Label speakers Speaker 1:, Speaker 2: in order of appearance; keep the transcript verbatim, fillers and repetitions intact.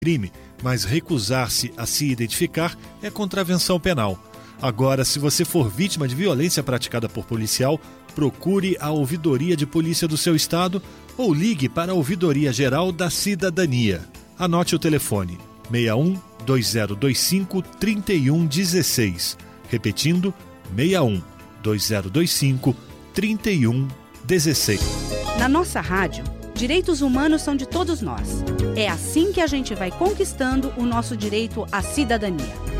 Speaker 1: crime, mas recusar-se a se identificar é contravenção penal. Agora, se você for vítima de violência praticada por policial, procure a Ouvidoria de Polícia do seu estado ou ligue para a Ouvidoria Geral da Cidadania. Anote o telefone seis um dois zero dois cinco três um um seis. Repetindo, seis um dois zero dois cinco três um um seis.
Speaker 2: Na nossa rádio, direitos humanos são de todos nós. É assim que a gente vai conquistando o nosso direito à cidadania.